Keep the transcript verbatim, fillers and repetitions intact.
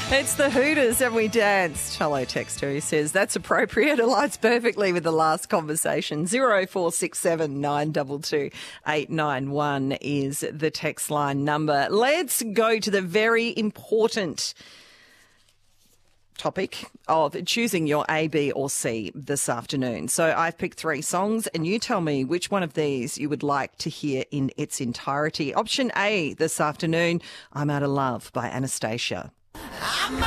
It's the Hooters and we danced. Hello, texter who says that's appropriate. Aligns perfectly with the last conversation. zero four six seven nine two two eight nine one is the text line number. Let's go to the very important topic of choosing your A, B or C this afternoon. So I've picked three songs and you tell me which one of these you would like to hear in its entirety. Option A this afternoon, I'm Out of Love by Anastacia. I'm